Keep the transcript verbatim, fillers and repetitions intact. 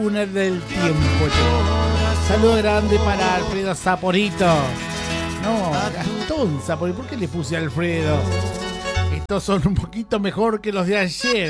túnel del tiempo. Che. Saludo grande para Alfredo Saporito. No, Gastón Saporito. ¿Por qué le puse a Alfredo? Estos son un poquito mejor que los de ayer.